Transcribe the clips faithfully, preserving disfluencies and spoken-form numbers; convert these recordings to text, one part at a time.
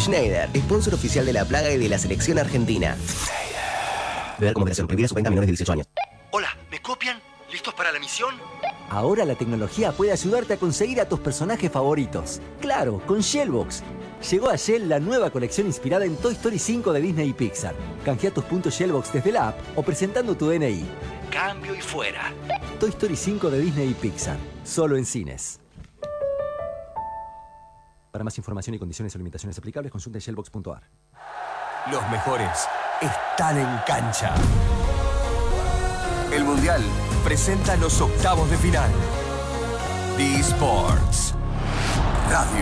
Schneider, sponsor oficial de La Plaga y de la selección argentina. Ver como creación, prohibida a venta a menores de dieciocho años. Hola, ¿me copian? ¿Listos para la misión? Ahora la tecnología puede ayudarte a conseguir a tus personajes favoritos. Claro, con Shellbox. Llegó a Shell la nueva colección inspirada en Toy Story cinco de Disney y Pixar. Canjea tus puntos Shellbox desde la app o presentando tu D N I. Cambio y fuera. Toy Story cinco de Disney y Pixar. Solo en cines. Para más información y condiciones o limitaciones aplicables, consulte shellbox punto a r. Los mejores están en cancha. El Mundial presenta los octavos de final. The Sports Radio.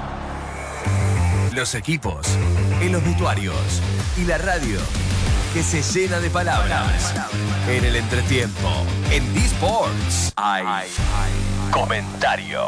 Los equipos en los vestuarios y la radio que se llena de palabras. En el entretiempo, en The Sports hay comentario.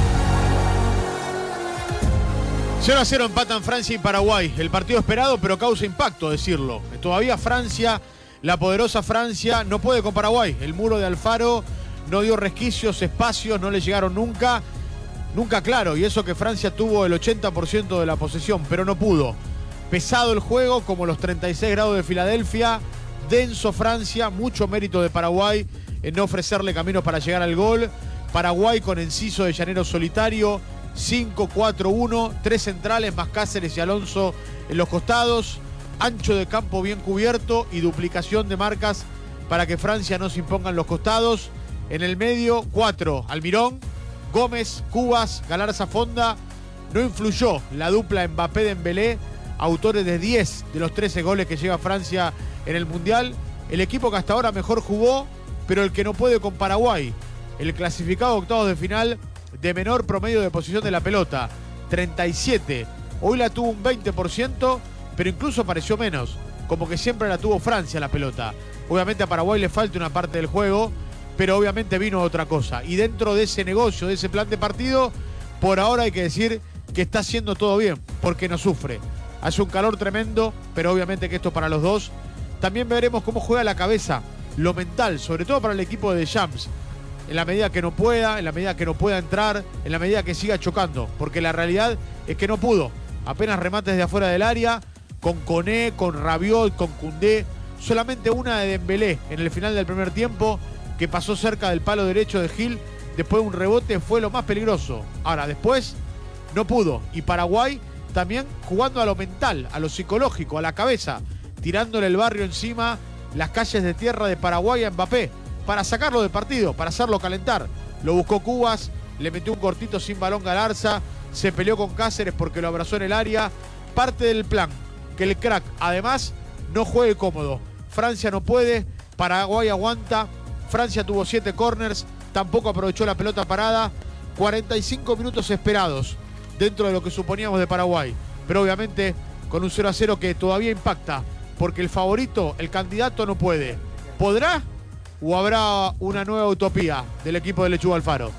cero a cero empatan Francia y Paraguay. El partido esperado, pero causa impacto decirlo. Todavía Francia, la poderosa Francia, no puede con Paraguay. El muro de Alfaro no dio resquicios, espacios, no le llegaron nunca. Nunca claro, y eso que Francia tuvo el ochenta por ciento de la posesión, pero no pudo. Pesado el juego, como los treinta y seis grados de Filadelfia. Denso Francia, mucho mérito de Paraguay en no ofrecerle caminos para llegar al gol. Paraguay con Enciso de Llanero solitario. cinco cuatro uno, tres centrales más Cáceres y Alonso en los costados, ancho de campo bien cubierto y duplicación de marcas para que Francia no se imponga en los costados. En el medio, cuatro, Almirón, Gómez, Cubas, Galarza Fonda. No influyó la dupla Mbappé-Dembélé, autores de diez de los trece goles que lleva Francia en el Mundial. El equipo que hasta ahora mejor jugó, pero el que no puede con Paraguay. El clasificado a octavos de final de menor promedio de posición de la pelota, treinta y siete. Hoy la tuvo un veinte por ciento, pero incluso pareció menos, como que siempre la tuvo Francia la pelota. Obviamente a Paraguay le falta una parte del juego, pero obviamente vino otra cosa. Y dentro de ese negocio, de ese plan de partido, por ahora hay que decir que está haciendo todo bien, porque no sufre. Hace un calor tremendo, pero obviamente que esto para los dos. También veremos cómo juega la cabeza, lo mental, sobre todo para el equipo de Deschamps. En la medida que no pueda, en la medida que no pueda entrar, en la medida que siga chocando. Porque la realidad es que no pudo. Apenas remates de afuera del área, con Koné, con Rabiot, con Koundé. Solamente una de Dembélé en el final del primer tiempo, que pasó cerca del palo derecho de Gil. Después de un rebote fue lo más peligroso. Ahora, después no pudo. Y Paraguay también jugando a lo mental, a lo psicológico, a la cabeza. Tirándole el barrio encima, las calles de tierra de Paraguay a Mbappé. Para sacarlo del partido, para hacerlo calentar. Lo buscó Cubas, le metió un cortito sin balón Galarza, se peleó con Cáceres porque lo abrazó en el área. Parte del plan, que el crack además no juegue cómodo. Francia no puede, Paraguay aguanta. Francia tuvo siete corners, tampoco aprovechó la pelota parada. cuarenta y cinco minutos esperados dentro de lo que suponíamos de Paraguay. Pero obviamente con un cero a cero que todavía impacta, porque el favorito, el candidato no puede. ¿Podrá? ¿O habrá una nueva utopía del equipo de Lechuga Alfaro?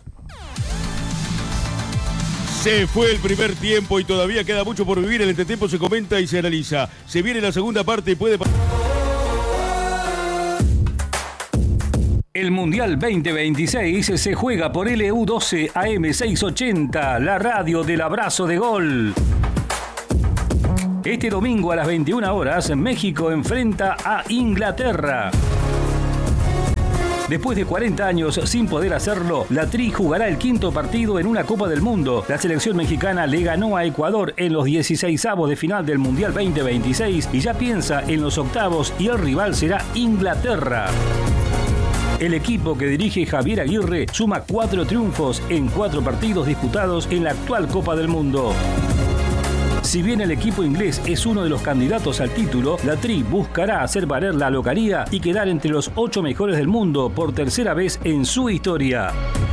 Se fue el primer tiempo y todavía queda mucho por vivir. El entretiempo se comenta y se analiza. Se viene la segunda parte y puede... El Mundial veinte veintiséis se juega por L U doce A M seiscientos ochenta, la radio del abrazo de gol. Este domingo a las veintiuna horas, México enfrenta a Inglaterra. Después de cuarenta años sin poder hacerlo, la Tri jugará el quinto partido en una Copa del Mundo. La selección mexicana le ganó a Ecuador en los dieciseisavos de final del Mundial veinte veintiséis y ya piensa en los octavos y el rival será Inglaterra. El equipo que dirige Javier Aguirre suma cuatro triunfos en cuatro partidos disputados en la actual Copa del Mundo. Si bien el equipo inglés es uno de los candidatos al título, la Tri buscará hacer valer la localía y quedar entre los ocho mejores del mundo por tercera vez en su historia.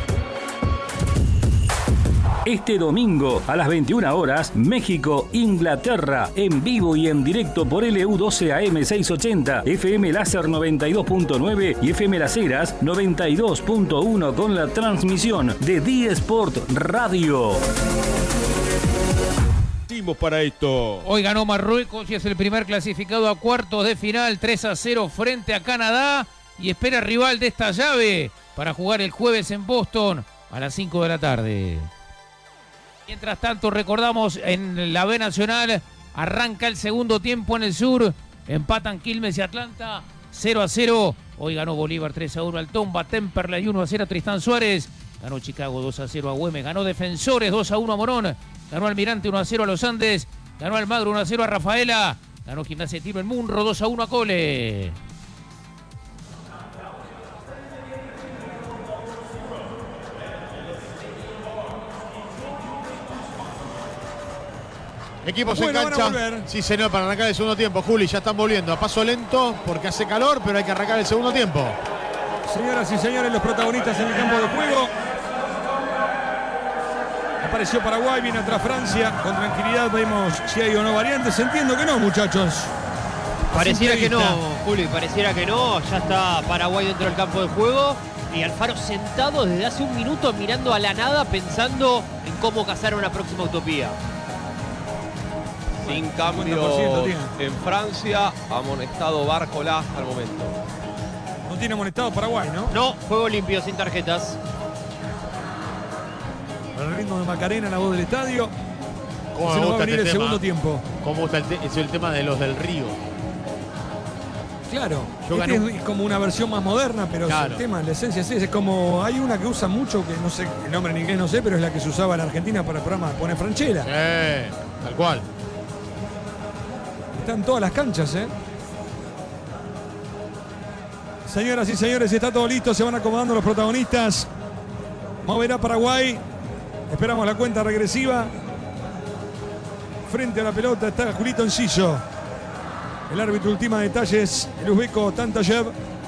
Este domingo a las veintiuna horas, México-Inglaterra, en vivo y en directo por L U doce A M seiscientos ochenta, F M Láser noventa y dos punto nueve y F M Las Heras noventa y dos punto uno con la transmisión de The Sport Radio. Para esto. Hoy ganó Marruecos y es el primer clasificado a cuartos de final, tres a cero frente a Canadá, y espera rival de esta llave para jugar el jueves en Boston a las cinco de la tarde. Mientras tanto, recordamos en la B Nacional, arranca el segundo tiempo en el sur. Empatan Quilmes y Atlanta cero a cero. Hoy ganó Bolívar tres a uno al Tomba, Temperley uno a cero a Tristán Suárez. Ganó Chicago dos a cero a Güemes. Ganó Defensores dos a uno a Morón. Ganó Almirante uno a cero a Los Andes. Ganó Almagro uno a cero a Rafaela. Ganó Gimnasia de Tiro en Munro dos a uno a Cole. Equipos Bueno, en van a cancha. volver. Sí, señor, para arrancar el segundo tiempo. Juli, ya están volviendo a paso lento porque hace calor, pero hay que arrancar el segundo tiempo. Señoras y señores, los protagonistas en el campo de juego. Apareció Paraguay, viene atrás Francia. Con tranquilidad vemos si hay o no variantes. Entiendo que no, muchachos. Pareciera que no, vista. Juli, pareciera que no. Ya está Paraguay dentro del campo de juego. Y Alfaro sentado desde hace un minuto mirando a la nada, pensando en cómo cazar una próxima utopía. Sin cincuenta por ciento cambio tiene. en Francia, amonestado Bárcola hasta el momento. No tiene amonestado Paraguay, ¿no? No, juego limpio, sin tarjetas. Al ritmo de Macarena, la voz del estadio. ¿Cómo Se me nos va a gusta venir este el tema? segundo tiempo. ¿Cómo me gusta el te- es el tema de los del Río? Claro, Yo este gané un- es como una versión más moderna, pero Claro. el tema, la esencia es, es como, hay una que usa mucho, que no sé, el nombre en inglés no sé, pero es la que se usaba en Argentina para el programa Pone Franchella. Sí, tal cual. Está en todas las canchas, ¿eh? Señoras y señores, está todo listo, se van acomodando los protagonistas. Moverá Paraguay. Esperamos la cuenta regresiva. Frente a la pelota está Julito Enciso. El árbitro ultima detalles, el uzbeco Tantayev.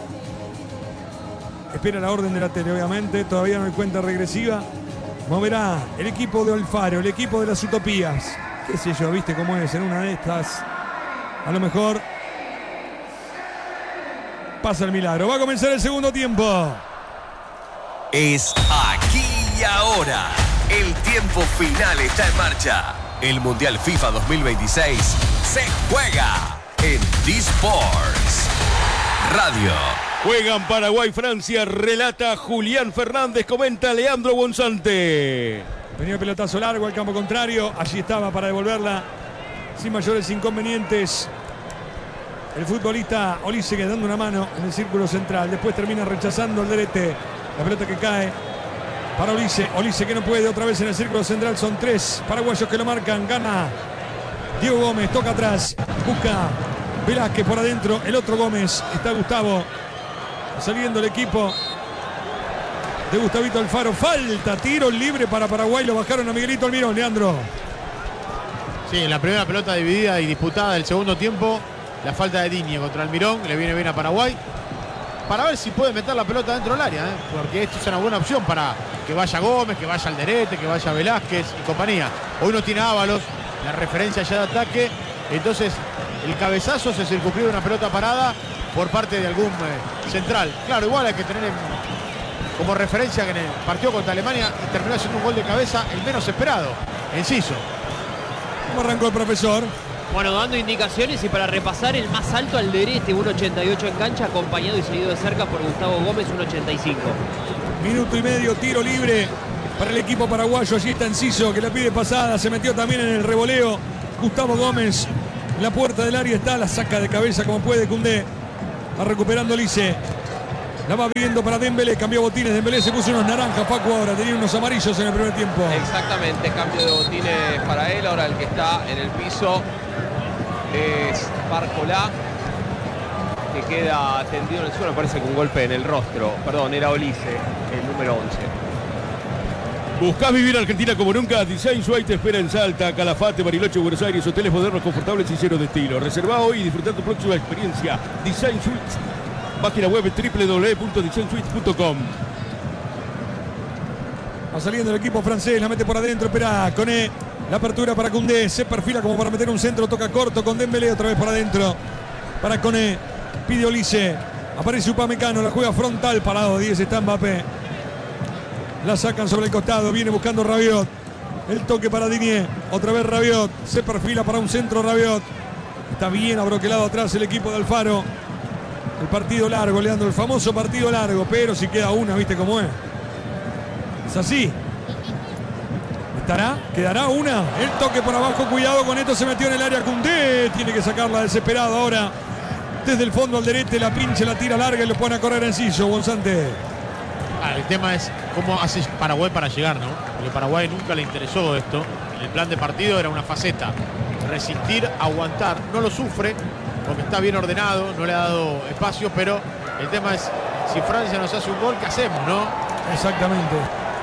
Espera la orden de la tele, obviamente. Todavía no hay cuenta regresiva. Moverá el equipo de Alfaro, el equipo de las utopías. Qué sé yo, viste cómo es en una de estas. A lo mejor pasa el milagro. Va a comenzar el segundo tiempo. Es aquí y ahora. El tiempo final está en marcha. El Mundial FIFA dos mil veintiséis se juega en D-Sports Radio. Juegan Paraguay-Francia, relata Julián Fernández, comenta Leandro Bonzante. Venía el pelotazo largo al campo contrario. Allí estaba para devolverla sin mayores inconvenientes. El futbolista Olise dando una mano en el círculo central. Después termina rechazando el derete. La pelota que cae para Olise. Olise que no puede otra vez en el círculo central. Son tres paraguayos que lo marcan. Gana Diego Gómez. Toca atrás. Busca Velázquez por adentro. El otro Gómez. Está Gustavo. Saliendo el equipo de Gustavito Alfaro. Falta. Tiro libre para Paraguay. Lo bajaron a Miguelito Almirón. Leandro. Sí, en la primera pelota dividida y disputada del segundo tiempo, la falta de Digne contra Almirón, le viene bien a Paraguay. Para ver si puede meter la pelota dentro del área, ¿eh? Porque esto es una buena opción para que vaya Gómez, que vaya Alderete, que vaya Velázquez y compañía. Hoy no tiene Ábalos, la referencia ya de ataque. Entonces, el cabezazo se circunscribe una pelota parada por parte de algún eh, central. Claro, igual hay que tener en, como referencia que en el partido contra Alemania terminó haciendo un gol de cabeza el menos esperado, Enciso. ¿Cómo arrancó el profesor? Bueno, dando indicaciones y para repasar el más alto Alderete, uno ochenta y ocho en cancha, acompañado y seguido de cerca por Gustavo Gómez, uno ochenta y cinco. Minuto y medio, tiro libre para el equipo paraguayo. Allí está Enciso que la pide pasada, se metió también en el revoleo. Gustavo Gómez en la puerta del área está, la saca de cabeza como puede Koundé. Va recuperando Olise. La va viendo para Dembélé, cambió botines. Dembélé se puso unos naranjas, Paco ahora, tenía unos amarillos en el primer tiempo. Exactamente, cambio de botines para él. Ahora el que está en el piso es Bárcola, que queda tendido en el suelo. Parece que un golpe en el rostro. Perdón, era Olise, el número once. ¿Buscás vivir Argentina como nunca? Design Suite te espera en Salta, Calafate, Bariloche, Buenos Aires. Hoteles modernos, confortables y llenos de estilo. Reserva hoy y disfruta tu próxima experiencia. Design Suite. Página web doble u doble u doble u punto design suite punto com. Va saliendo el equipo francés, la mete por adentro, espera Koné. La apertura para Koundé, se perfila como para meter un centro, toca corto con Dembélé, otra vez por adentro. Para Koné, pide Olise. Aparece Upamecano, la juega frontal, parado diez, está Mbappé. La sacan sobre el costado, viene buscando Rabiot. El toque para Digne, otra vez Rabiot. Se perfila para un centro Rabiot. Está bien abroquelado atrás el equipo de Alfaro. El partido largo, Leandro, el famoso partido largo, pero si queda una, ¿viste cómo es? Es así. ¿Estará? ¿Quedará una? El toque por abajo, cuidado con esto, se metió en el área Koundé. Tiene que sacarla desesperado ahora. Desde el fondo al derecho, la pinche, la tira larga y lo pone a correr Enciso, Bonzante. Ah, el tema es cómo hace Paraguay para llegar, ¿no? Porque Paraguay nunca le interesó esto. En el plan de partido era una faceta. Resistir, aguantar. No lo sufre porque está bien ordenado, no le ha dado espacio, pero el tema es si Francia nos hace un gol, ¿qué hacemos, no? Exactamente.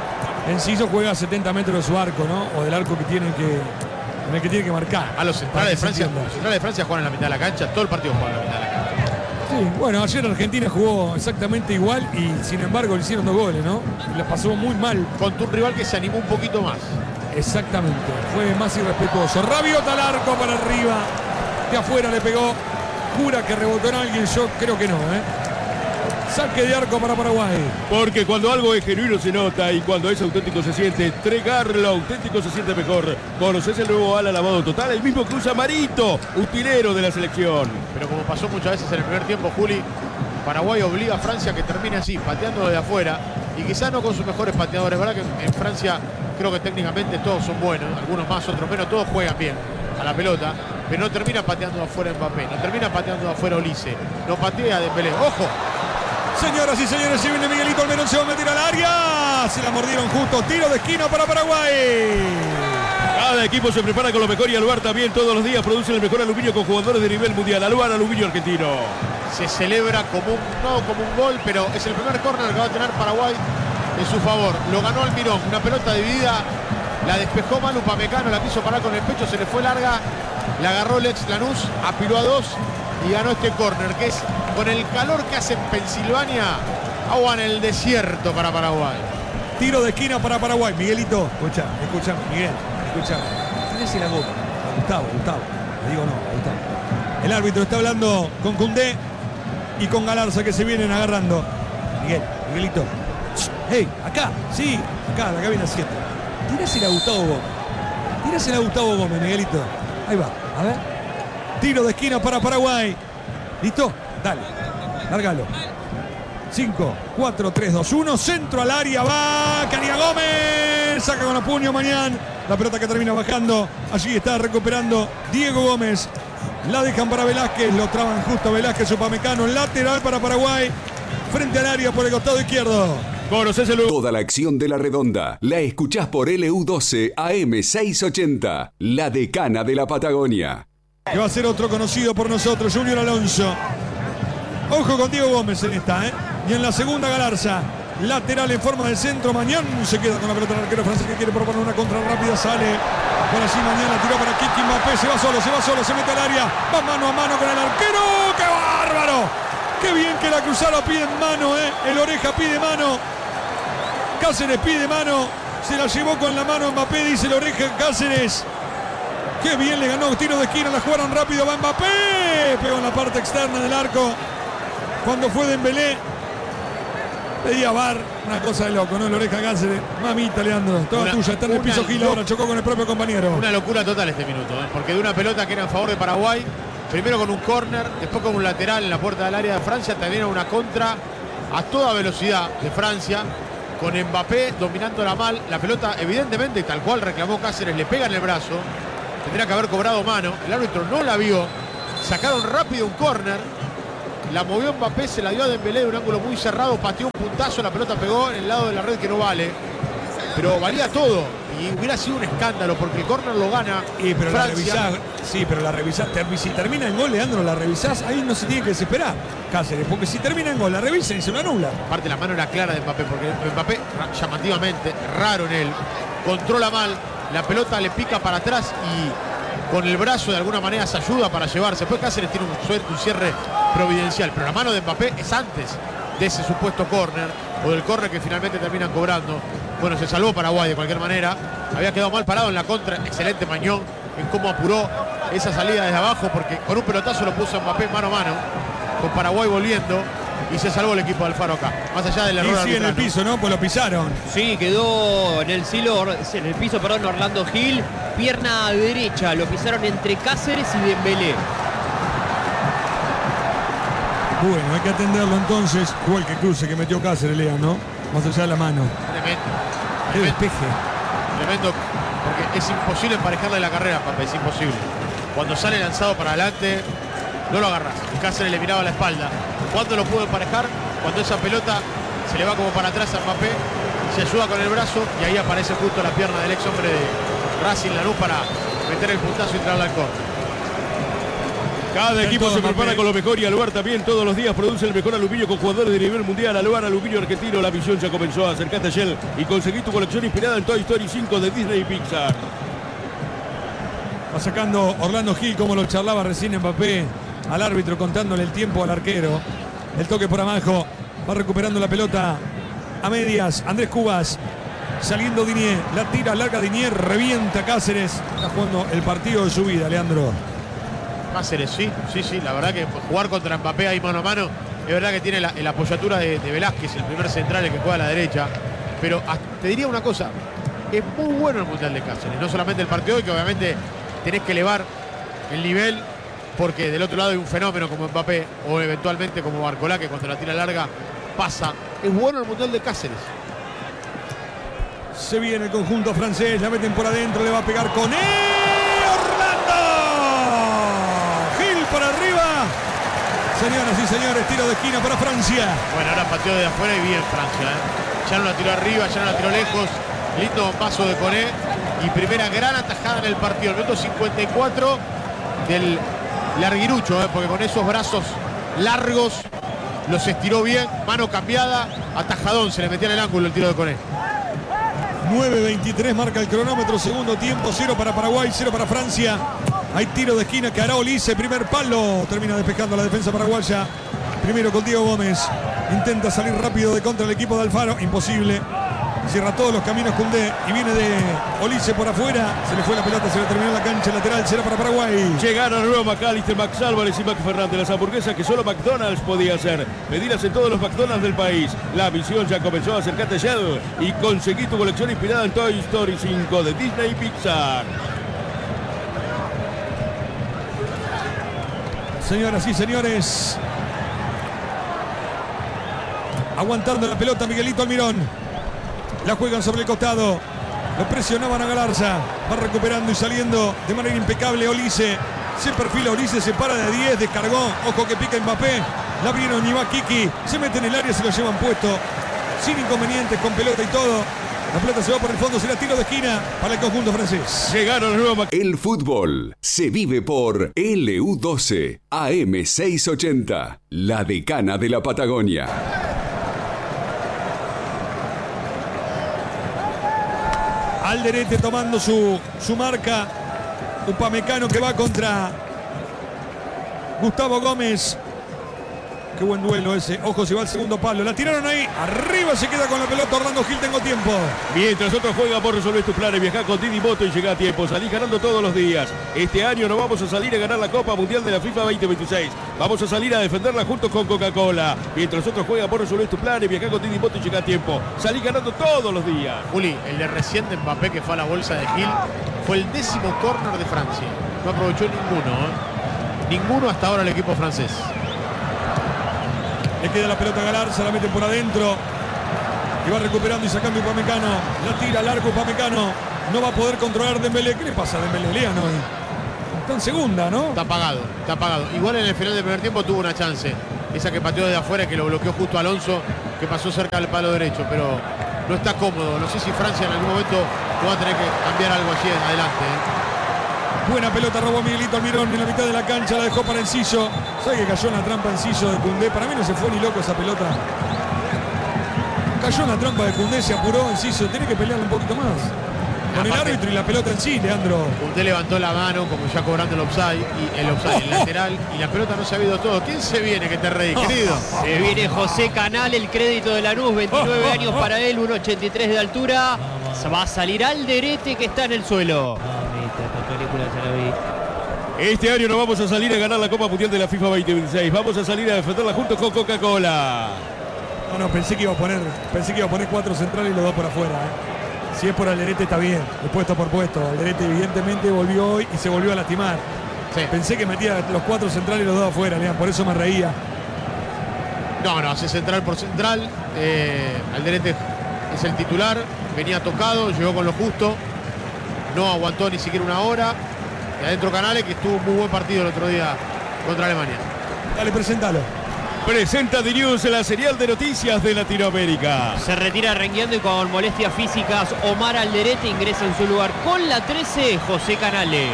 Enciso juega a setenta metros de su arco, ¿no? O del arco que tiene que, en el que tiene que marcar. A los centrales de Francia, los centrales de Francia juegan en la mitad de la cancha, todo el partido juega en la mitad de la cancha. Sí, bueno, ayer Argentina jugó exactamente igual y sin embargo le hicieron dos goles, ¿no? Le pasó muy mal. Contra un rival que se animó un poquito más. Exactamente, fue más irrespetuoso. Rabiota al arco para arriba. De afuera le pegó. Jura que rebotó en alguien, yo creo que no, ¿eh? Saque de arco para Paraguay. Porque cuando algo es genuino se nota y cuando es auténtico se siente. Entregarlo auténtico se siente mejor. Conoces el nuevo ala lavado total, el mismo Cruz Amarito, utilero de la selección. Pero como pasó muchas veces en el primer tiempo, Juli, Paraguay obliga a Francia a que termine así, pateando desde afuera. Y quizá no con sus mejores pateadores, ¿verdad? Que en Francia creo que técnicamente todos son buenos, algunos más, otros menos, todos juegan bien a la pelota. Pero no termina pateando de afuera Mbappé, no termina pateando de afuera Olise, no patea Dembélé. ¡Ojo! Señoras y señores, se viene Miguelito Almerón, se va a meter al área. Se la mordieron justo. Tiro de esquina para Paraguay. Cada equipo se prepara con lo mejor y Aluar también todos los días produce el mejor aluminio con jugadores de nivel mundial. Aluar, aluminio argentino. Se celebra como un, no como un gol, pero es el primer córner que va a tener Paraguay en su favor. Lo ganó Almirón, una pelota dividida, la despejó Manu Pamecano, la quiso parar con el pecho, se le fue larga, la agarró Lex Lanús, apiló a dos y ganó este córner, que es con el calor que hace en Pensilvania, agua en el desierto para Paraguay. Tiro de esquina para Paraguay. Miguelito, escucha, escucha, Miguel, escucha. Tírese la boca. Gustavo, Gustavo. Le digo no, Gustavo. El árbitro está hablando con Koundé y con Galarza que se vienen agarrando. Miguel, Miguelito. Hey, acá, sí, acá, la cabina siete. Tírasela a Gustavo Gómez. Tírasela a Gustavo Gómez, Miguelito. Ahí va, a ver. Tiro de esquina para Paraguay. ¿Listo? Dale, lárgalo. cinco, cuatro, tres, dos, uno. Centro al área, va Caria Gómez. Saca con el puño mañana. La pelota que termina bajando. Allí está recuperando Diego Gómez. La dejan para Velázquez. Lo traban justo a Velázquez, Upamecano. Lateral para Paraguay. Frente al área por el costado izquierdo. Toda la acción de la redonda la escuchás por L U doce A M seiscientos ochenta. La decana de la Patagonia. Que va a ser otro conocido por nosotros, Junior Alonso. Ojo con Diego Gómez en esta, ¿eh? Y en la segunda Galarza. Lateral en forma de centro. Mañana se queda con la pelota el arquero francés que quiere proponer una contra rápida. Sale. Por allí Mañana tiró para Kiki Mbappé. Se va solo, se va solo, se mete al área. Va mano a mano con el arquero. ¡Qué bárbaro! ¡Qué bien que la cruzaron! Pide en mano, ¿eh? El Oreja pide mano. Cáceres pide mano. Se la llevó con la mano Mbappé, dice el Oreja Cáceres. Qué bien le ganó, tiro de esquina, la jugaron rápido, va Mbappé. Pegó en la parte externa del arco. Cuando fue Dembélé, pedía V A R, una cosa de loco, ¿no? El Oreja Cáceres, mamita Leandro, toda una, tuya, está en el piso Gil ahora, chocó con el propio compañero. Una locura total este minuto, ¿eh? Porque de una pelota que era en favor de Paraguay, primero con un córner, después con un lateral en la puerta del área de Francia, también una contra a toda velocidad de Francia, con Mbappé dominándola mal, la pelota evidentemente, tal cual reclamó Cáceres, le pega en el brazo, tendría que haber cobrado mano, el árbitro no la vio, sacaron rápido un córner, la movió Mbappé, se la dio a Dembélé de un ángulo muy cerrado, pateó un puntazo, la pelota pegó en el lado de la red que no vale, pero valía todo y hubiera sido un escándalo porque el córner lo gana y pero Francia. La revisás, sí, pero la revisás, si termina en gol, Leandro, la revisás, ahí no se tiene que desesperar Cáceres, porque si termina en gol, la revisan y se lo anula. Aparte la mano era clara de Mbappé, porque Mbappé, llamativamente, raro en él, controla mal, la pelota le pica para atrás y con el brazo de alguna manera se ayuda para llevarse. Después Cáceres tiene un, un cierre providencial, pero la mano de Mbappé es antes de ese supuesto córner o del córner que finalmente terminan cobrando. Bueno, se salvó Paraguay de cualquier manera, había quedado mal parado en la contra, excelente Mañón en cómo apuró esa salida desde abajo, porque con un pelotazo lo puso Mbappé mano a mano, con Paraguay volviendo, y se salvó el equipo de Alfaro acá, más allá del error. Y sigue en el piso, ¿no? Pues lo pisaron. Sí, quedó en el cielo, en el piso, perdón, Orlando Gil, pierna derecha, lo pisaron entre Cáceres y Dembélé. Bueno, hay que atenderlo entonces. Jugó el que cruce que metió Cáceres, Lea, ¿no? Más allá de la mano. Tremendo. Qué despeje. Tremendo porque es imposible emparejarle la carrera a Mbappé, es imposible. Cuando sale lanzado para adelante, no lo agarrás. Cáceres le miraba la espalda. ¿Cuándo lo pudo emparejar? Cuando esa pelota se le va como para atrás a Mbappé, se ayuda con el brazo y ahí aparece justo la pierna del ex hombre de Racing Lanús para meter el puntazo y traerla al córner. Cada equipo se prepara con lo mejor y Aluar también todos los días produce el mejor aluminio con jugadores de nivel mundial. Aluar, aluminio argentino, la visión ya comenzó. Acercate a Shell y conseguí tu colección inspirada en Toy Story cinco de Disney y Pixar. Va sacando Orlando Gil, como lo charlaba recién Mbappé al árbitro, contándole el tiempo al arquero. El toque por abajo, va recuperando la pelota a medias. Andrés Cubas, saliendo Dinier, la tira larga Dinier, revienta Cáceres. Está jugando el partido de su vida, Leandro. Cáceres, sí, sí, sí, la verdad que jugar contra Mbappé ahí mano a mano, es verdad que tiene la, la apoyatura de, de Velázquez, el primer central, el que juega a la derecha, pero hasta, te diría una cosa, es muy bueno el Mundial de Cáceres, no solamente el partido de hoy, que obviamente tenés que elevar el nivel, porque del otro lado hay un fenómeno como Mbappé, o eventualmente como Barcolá, que cuando la tira larga pasa. Es bueno el Mundial de Cáceres. Se viene el conjunto francés, la meten por adentro, le va a pegar con él. Para arriba, señoras y señores, tiro de esquina para Francia. Bueno, ahora pateó de afuera y bien Francia, ¿eh? Ya no la tiró arriba, ya no la tiró lejos. Lindo paso de Koné y primera gran atajada en el partido. El minuto cincuenta y cuatro del larguirucho, ¿eh? Porque con esos brazos largos los estiró bien, mano cambiada, atajadón, se le metía en el ángulo el tiro de Koné. nueve veintitrés marca el cronómetro, segundo tiempo, cero para Paraguay, cero para Francia. Hay tiro de esquina que hará Olise, primer palo. Termina despejando la defensa paraguaya. Primero con Diego Gómez. Intenta salir rápido de contra el equipo de Alfaro. Imposible. Cierra todos los caminos Koundé y viene de Olise por afuera. Se le fue la pelota, se le terminó la cancha lateral. Será para Paraguay. Llegaron nuevo McAllister, Max Álvarez y Mac Fernández. Las hamburguesas que solo McDonald's podía hacer. Pedilas en todos los McDonald's del país. La visión ya comenzó. A acercarte ya y conseguí tu colección inspirada en Toy Story cinco de Disney y Pixar. Señoras y señores, aguantando la pelota Miguelito Almirón. La juegan sobre el costado. Lo presionaban a Galarza. Va recuperando y saliendo de manera impecable Olise. Se perfila Olise, se para de diez, descargó. Ojo que pica Mbappé. La abrieron y va Kiki. Se mete en el área, se lo llevan puesto. Sin inconvenientes, con pelota y todo. La pelota se va por el fondo, será tiro de esquina para el conjunto francés. Llegaron los nuevos. El fútbol se vive por L U doce A M seiscientos ochenta, la decana de la Patagonia. Alderete tomando su, su marca. Upamecano que va contra Gustavo Gómez. Qué buen duelo ese. Ojo, si va al segundo palo. La tiraron ahí. Arriba se queda con la pelota Orlando Gil. Tengo tiempo. Mientras otros juegan, vos resolvés tus planes. Viajá con Didi Moto y llegá a tiempo. Salís ganando todos los días. Este año no vamos a salir a ganar la Copa Mundial de la FIFA veinte veintiséis. Vamos a salir a defenderla juntos con Coca-Cola. Mientras otros juegan, vos resolvés tus planes. Viajá con Didi Moto y llegá a tiempo. Salís ganando todos los días. Juli, el de recién de Mbappé que fue a la bolsa de Gil fue el décimo córner de Francia. No aprovechó ninguno, ¿eh? Ninguno hasta ahora el equipo francés. Le queda la pelota a Galarza, la meten por adentro. Y va recuperando y sacando Upamecano. La tira al arco Upamecano. No va a poder controlar Dembélé. ¿Qué le pasa a Dembélé? Leano. Está en segunda, ¿no? Está apagado, está apagado. Igual en el final del primer tiempo tuvo una chance. Esa que pateó desde afuera, que lo bloqueó justo Alonso, que pasó cerca del palo derecho. Pero no está cómodo. No sé si Francia en algún momento va a tener que cambiar algo allí en adelante, ¿eh? Buena pelota, robó Miguelito Almirón en la mitad de la cancha, la dejó para Enciso. ¿Sabe que cayó en la trampa Enciso de Koundé? Para mí no se fue ni loco esa pelota. Cayó en la trampa de Koundé, se apuró Enciso. Tiene que pelear un poquito más. Con el árbitro y la pelota en sí, Leandro. Koundé levantó la mano como ya cobrando el offside, y el offside, el lateral, y la pelota no se ha habido todo. ¿Quién se viene que te reí, querido? Se viene José Canal, el crédito de Lanús, veintinueve años para él, uno ochenta y tres de altura. Va a salir Alderete que está en el suelo. Este año no vamos a salir a ganar la Copa Mundial de la FIFA veinte veintiséis. Vamos a salir a defenderla juntos con Coca-Cola. No, no, pensé que iba a poner, pensé que iba a poner cuatro centrales y los dos por afuera, ¿eh? Si es por Alderete está bien, de puesto por puesto. Alderete evidentemente volvió hoy y se volvió a lastimar. Sí. Pensé que metía los cuatro centrales y los dos afuera, Lean, por eso me reía. No, no, hace central por central. Eh, Alderete es el titular, venía tocado, llegó con lo justo. no aguantó ni siquiera una hora. Y adentro Canales, que estuvo un muy buen partido el otro día contra Alemania. Dale, preséntalo. Presenta The News, la serial de noticias de Latinoamérica. Se retira rengueando y con molestias físicas Omar Alderete, ingresa en su lugar con la trece, José Canale.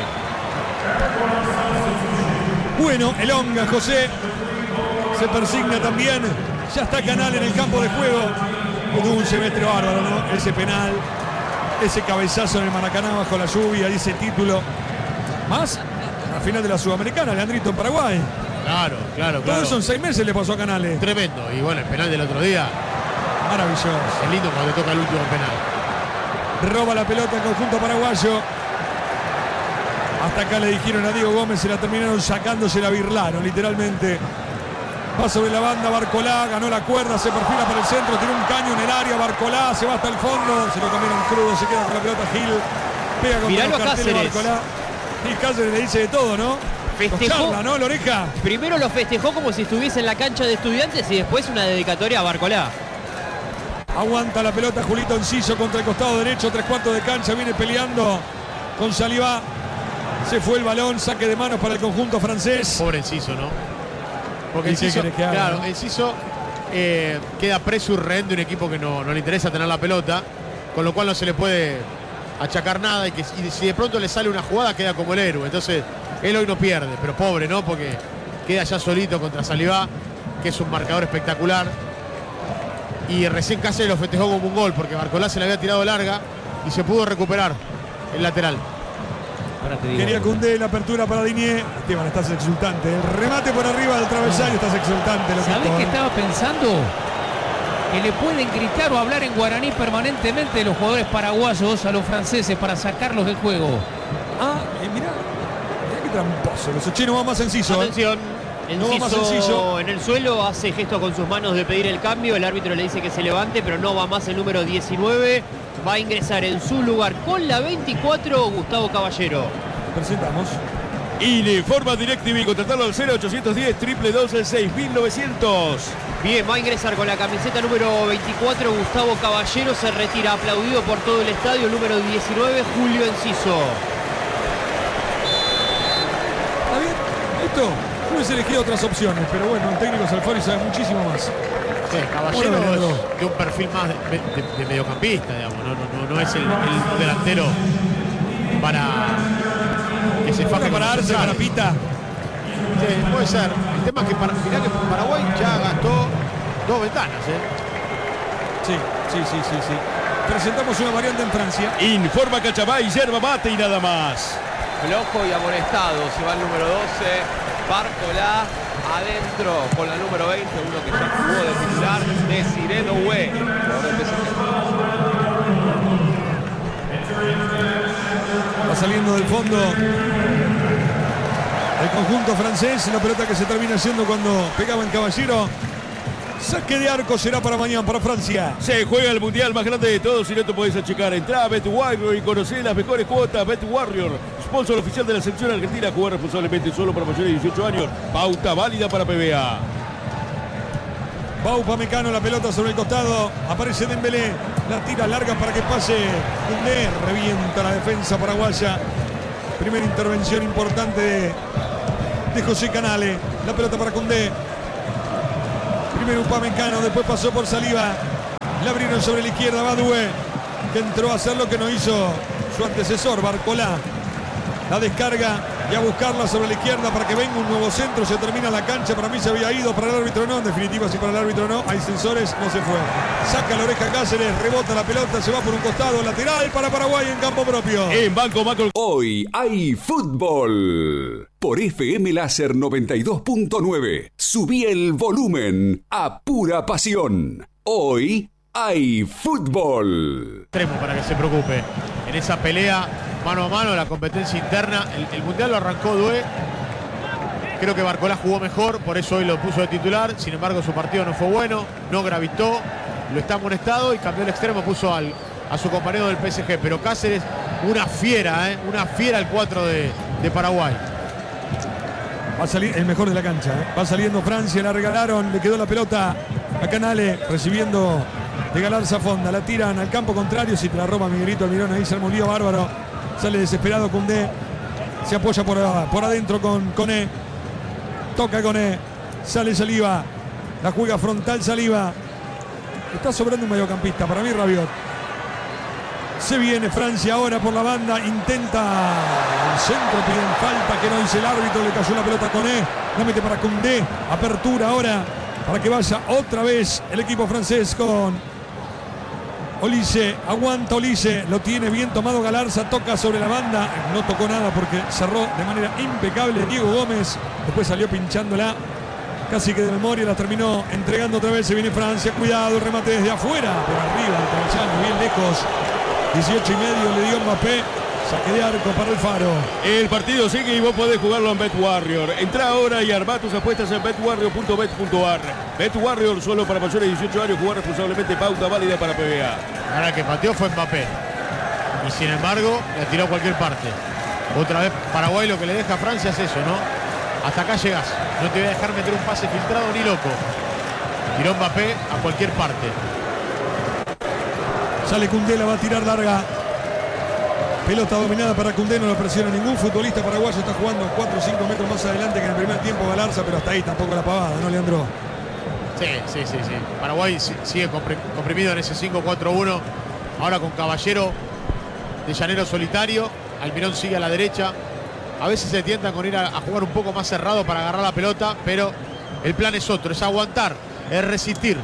Bueno, elonga José. Se persigna también. Ya está Canale en el campo de juego. Tuvo un semestre bárbaro, ¿no? Ese penal, ese cabezazo en el Maracaná bajo la lluvia, ese título. Más la final de la Sudamericana, Leandrito, en Paraguay. Claro, claro, Todo claro. eso en seis meses le pasó a Canales. Tremendo. Y bueno, el penal del otro día. Maravilloso. Es lindo cuando le toca el último penal. Roba la pelota el conjunto paraguayo. Hasta acá le dijeron a Diego Gómez, se la terminaron sacando, se la birlaron literalmente. Va sobre la banda Barcolá, ganó la cuerda, se perfila para el centro, tiene un caño en el área, Barcolá se va hasta el fondo, se lo comieron crudo, se queda con la pelota Gil, pega contra Miralo los a carteles Cáceres. Barcolá. Y Cáceres le dice de todo, ¿no? Festejó. Nos charla, ¿no, la oreja? Primero lo festejó como si estuviese en la cancha de Estudiantes y después una dedicatoria a Barcolá. Aguanta la pelota Julito Enciso contra el costado derecho, tres cuartos de cancha, viene peleando con Saliba. Se fue el balón, saque de manos para el conjunto francés. Pobre Enciso, ¿no? Porque ¿Y qué Enciso, querés que haga, claro, no? Enciso eh, queda preso y rehén de un equipo que no, no le interesa tener la pelota, con lo cual no se le puede achacar nada y, que, y si de pronto le sale una jugada queda como el héroe. Entonces él hoy no pierde, pero pobre, ¿no? Porque queda ya solito contra Saliba, que es un marcador espectacular. Y recién Cáceres lo festejó como un gol, porque Barcolá se le había tirado larga y se pudo recuperar el lateral. Ahora te digo. Quería Koundé la apertura para Diñé. Esteban, estás exultante. El remate por arriba del travesaño, estás exultante. ¿Sabés loquito, qué eh? estaba pensando? Que le pueden gritar o hablar en guaraní permanentemente los jugadores paraguayos a los franceses para sacarlos del juego. Ah, eh, mirá, mirá qué tramposo. Los ochinos va más sencillo. ¿eh? Atención, No va más Enciso sencillo. en el suelo, hace gesto con sus manos de pedir el cambio. El árbitro le dice que se levante, pero no va más el número diecinueve. Va a ingresar en su lugar con la veinticuatro, Gustavo Caballero. Presentamos. INE, forma DirecTV, contratarlo al cero ochocientos diez, dos dos seis mil novecientos. Bien, va a ingresar con la camiseta número veinticuatro, Gustavo Caballero. Se retira aplaudido por todo el estadio. Número diecinueve, Julio Enciso. ¿Está bien? Esto, hubiese elegido otras opciones, pero bueno, el técnico Salfari sabe muchísimo más. Sí, Caballero Bueno, Leandro. es de un perfil más de, de- de mediocampista, digamos. No, no- no- no es el, el delantero para que se faje Para con darse central. para Pita. Sí, puede ser. El tema es que para, mirá que Paraguay ya gastó dos ventanas, ¿eh? Sí, sí, sí, sí, sí. Presentamos una variante en Francia. Informa Cachabay, yerba mate y nada más. Flojo y amonestado. Se va el número doce. Barcolá adentro con la número veinte. Uno que ya jugó de titular. Desiré Doué. Jugador del P S G. Va saliendo del fondo el conjunto francés. La pelota que se termina haciendo cuando pegaba en Caballero. Saque de arco será para mañana, para Francia. Se juega el mundial más grande de todos y no te podés achicar. Entrá a Bet Warrior y conocé las mejores cuotas. Bet Warrior, sponsor oficial de la selección argentina. Jugar responsablemente solo para mayores de dieciocho años. Pauta válida para P B A. Va Upamecano, la pelota sobre el costado. Aparece Dembélé. La tira larga para que pase Koundé. Revienta la defensa paraguaya. Primera intervención importante de, de José Canale. La pelota para Koundé. Primero Upamecano, después pasó por Saliba. Le abrieron sobre la izquierda Badoué, que entró a hacer lo que no hizo su antecesor, Barcolá. La descarga y a buscarla sobre la izquierda para que venga un nuevo centro. Se termina la cancha. Para mí se había ido, para el árbitro no. En definitiva, si para el árbitro no, hay sensores, no se fue. Saca la oreja Cáceres, rebota la pelota, se va por un costado lateral para Paraguay en campo propio. En Banco Macro. Hoy hay fútbol. Por F M Láser noventa y dos punto nueve. Subí el volumen a pura pasión. Hoy hay fútbol. Extremo para que se preocupe. En esa pelea mano a mano, la competencia interna. El, el mundial lo arrancó Doué. Creo que Barcolá jugó mejor, por eso hoy lo puso de titular. Sin embargo, su partido no fue bueno, no gravitó, lo está amonestado y cambió el extremo, puso al, a su compañero del P S G. Pero Cáceres, una fiera, ¿eh? Una fiera el cuatro de, de Paraguay. Va a salir el mejor de la cancha. ¿eh? Va saliendo Francia, la regalaron, le quedó la pelota a Canale, recibiendo de Galarza Fonda. La tiran al campo contrario, si te la roba Miguelito Almirón, ahí se armó un lío bárbaro. Sale desesperado Koundé. Se apoya por, por adentro con Koné. Toca Koné. Sale Saliba. La juega frontal Saliba. Está sobrando un mediocampista. Para mí Rabiot. Se viene Francia ahora por la banda. Intenta el centro. Piden falta que no dice el árbitro. Le cayó la pelota a Koné. La mete para Koundé. Apertura ahora para que vaya otra vez el equipo francés con Olise. Aguanta Olise. Lo tiene bien tomado Galarza. Toca sobre la banda. No tocó nada porque cerró de manera impecable Diego Gómez. Después salió pinchándola. Casi que de memoria la terminó entregando otra vez. Se viene Francia. Cuidado. El remate desde afuera. Por arriba. El Caballano bien lejos. dieciocho y medio le dio Mbappé. Saque de arco para el Faro. El partido sigue y vos podés jugarlo en BetWarrior. Entrá ahora y armá tus apuestas en betwarrior punto bet punto ar. BetWarrior solo para mayores de dieciocho años. Jugar responsablemente. Pauta válida para P B A. Ahora que pateó fue Mbappé. Y sin embargo, la tiró a cualquier parte. Otra vez Paraguay lo que le deja a Francia es eso, ¿no? Hasta acá llegás. No te voy a dejar meter un pase filtrado ni loco. Tiró Mbappé a cualquier parte. Sale Koundé, la va a tirar larga. Pelota dominada para Koundé, no lo presiona ningún futbolista paraguayo. Está jugando cuatro o cinco metros más adelante que en el primer tiempo Galarza, pero hasta ahí tampoco la pavada, ¿no, Leandro? Sí, sí, sí, sí. Paraguay sigue comprimido en ese cinco cuatro uno. Ahora con Caballero de llanero solitario. Almirón sigue a la derecha. A veces se tientan con ir a, a jugar un poco más cerrado para agarrar la pelota, pero el plan es otro, es aguantar, es resistir.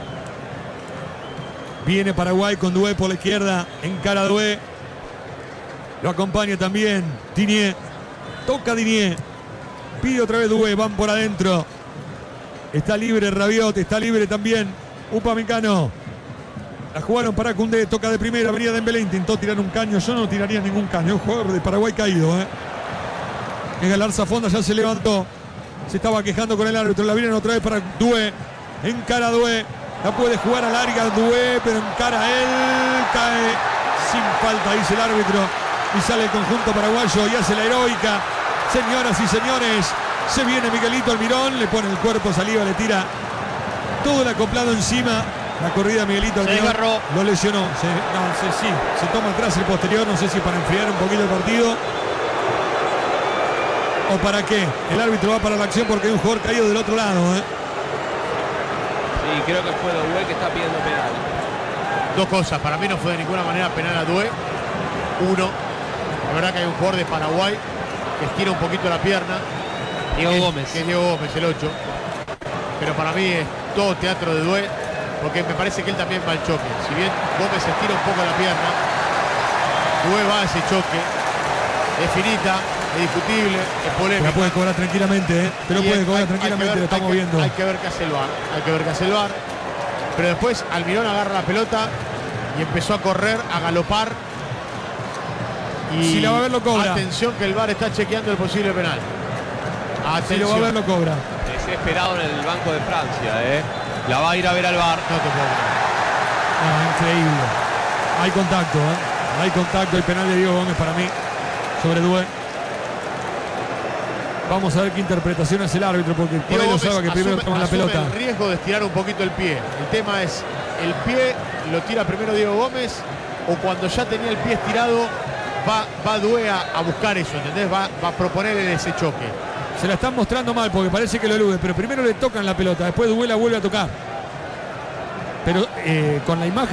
Viene Paraguay con Doué por la izquierda, encara a Doué. Lo acompaña también Dinier. Toca Dinier. Pide otra vez Doué, van por adentro. Está libre Rabiot, está libre también Upamecano. La jugaron para Koundé, toca de primera, venía Dembélé, intentó tirar un caño. Yo no tiraría ningún caño, un jugador de Paraguay caído, ¿eh? Es Galarza Fonda, ya se levantó. Se estaba quejando con el árbitro, la vienen otra vez para Doué. Encara a Doué. La puede jugar a larga Doué, pero encara a él. Cae sin falta, dice el árbitro. Y sale el conjunto paraguayo y hace la heroica. Señoras y señores, se viene Miguelito Almirón. Le pone el cuerpo, Saliba, le tira todo el acoplado encima. La corrida de Miguelito Almirón. Se desgarró. Lo lesionó. Se, no, se, sí, se toma atrás el posterior. No sé si para enfriar un poquito el partido o para qué. El árbitro va para la acción porque hay un jugador caído del otro lado, ¿eh? Sí, creo que fue Doué que está pidiendo penal. Dos cosas, para mí no fue de ninguna manera penal a Doué. Uno, la verdad que hay un jugador de Paraguay que estira un poquito la pierna. Diego que Gómez. Es, que es Diego Gómez, el ocho. Pero para mí es todo teatro de Doué, porque me parece que él también va al choque. Si bien Gómez estira un poco la pierna, Doué va a ese choque. Es finita, es discutible, es polémica. La puede cobrar tranquilamente, ¿eh? Pero puede cobrar hay, tranquilamente, hay ver, lo estamos hay que, viendo. Hay que ver qué hace el V A R, hay que ver qué hace el V A R. Pero después Almirón agarra la pelota y empezó a correr, a galopar. Y si la va a ver, lo cobra. Atención que el V A R está chequeando el posible penal. Atención. Si lo va a ver, lo cobra. Desesperado en el banco de Francia, ¿eh? La va a ir a ver al V A R. No te puedo creer. No, increíble. Hay contacto, ¿eh? Hay contacto. El penal de Diego Gómez para mí sobre Doué. Vamos a ver qué interpretación hace el árbitro, porque por ahí lo sabe que primero toma la pelota. El riesgo de estirar un poquito el pie. El tema es, el pie lo tira primero Diego Gómez, o cuando ya tenía el pie estirado va, va Doué a, a buscar eso, ¿entendés? Va, va a proponer ese choque. Se la están mostrando mal porque parece que lo elude, pero primero le tocan la pelota, después Doué la vuelve a tocar. Pero eh, con la imagen